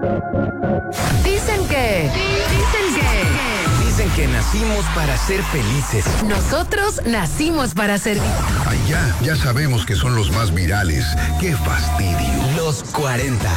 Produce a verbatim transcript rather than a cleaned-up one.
Dicen que... Dicen que... Dicen que nacimos para ser felices. Nosotros nacimos para servir. Ay, ya, ya sabemos que son los más virales. ¡Qué fastidio! Los cuarenta.